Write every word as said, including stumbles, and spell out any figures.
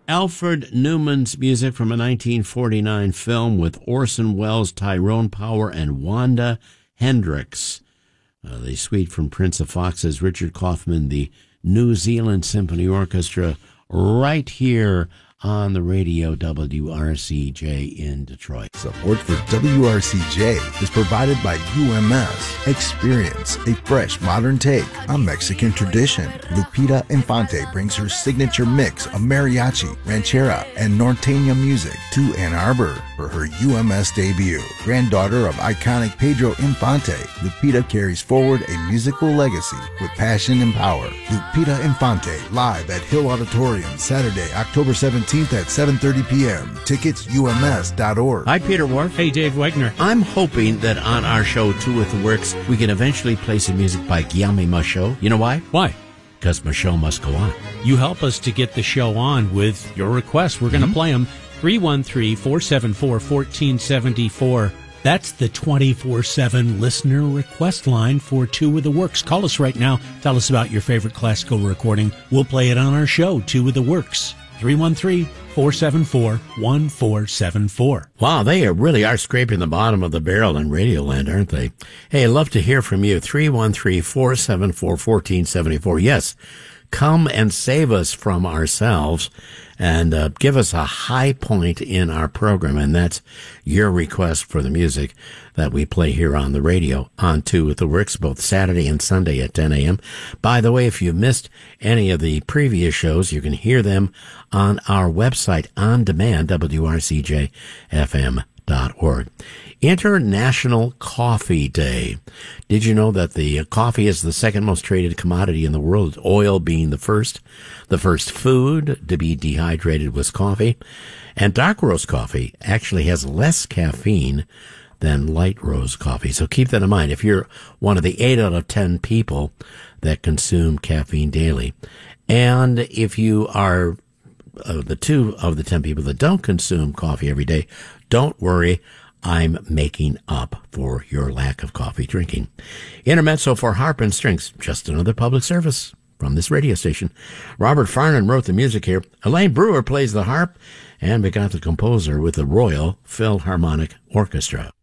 Alfred Newman's music from a nineteen forty-nine film with Orson Welles, Tyrone Power, and Wanda Hendricks. Uh, the suite from Prince of Fox's Richard Kaufman, the New Zealand Symphony Orchestra, right here on the radio W R C J in Detroit. Support for W R C J is provided by U M S. Experience a fresh, modern take on Mexican tradition. Lupita Infante brings her signature mix of mariachi, ranchera, and norteña music to Ann Arbor for her U M S debut. Granddaughter of iconic Pedro Infante, Lupita carries forward a musical legacy with passion and power. Lupita Infante, live at Hill Auditorium, Saturday, October seventeenth at seven thirty p.m. Tickets, U M S dot org. Hi, Peter Wharf. Hey, Dave Wegner. I'm hoping that on our show, Two with the Works, we can eventually play some music by Guillaume Michaud. You know why? Why? Because Michaud must go on. You help us to get the show on with your requests. We're going to mm-hmm. play them. three one three, four seven four, one four seven four. That's the twenty-four seven listener request line for Two with the Works. Call us right now. Tell us about your favorite classical recording. We'll play it on our show, Two with the Works. three one three, four seven four, one four seven four. Wow, they really are scraping the bottom of the barrel in Radioland, aren't they? Hey, I'd love to hear from you. three one three, four seven four, one four seven four. Yes, come and save us from ourselves and uh, give us a high point in our program, and that's your request for the music that we play here on the radio on Two with the Works, both Saturday and Sunday at ten a.m. By the way, if you missed any of the previous shows, you can hear them on our website on demand, W R C J F M dot org. International Coffee Day. Did you know that the coffee is the second most traded commodity in the world, oil being the first? The first food to be dehydrated was coffee. And dark roast coffee actually has less caffeine than light roast coffee. So keep that in mind if you're one of the eight out of ten people that consume caffeine daily. And if you are uh, the two of the ten people that don't consume coffee every day, don't worry. I'm making up for your lack of coffee drinking. Intermezzo for harp and strings, just another public service from this radio station. Robert Farnon wrote the music here. Elaine Brewer plays the harp, and we got the composer with the Royal Philharmonic Orchestra.